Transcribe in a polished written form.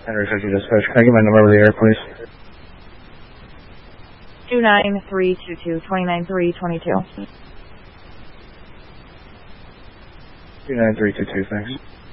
Henry 50 dispatch. Can I get my number over the air, please? 29322, 29322. 29322, thanks.